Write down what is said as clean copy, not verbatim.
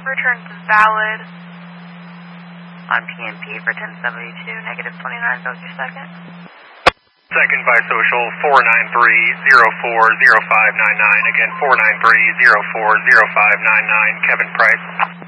Return to valid on PNP for 1072, negative 29, that was your second. Second by social 493-040599. Again, 493-040599. Kevin Price.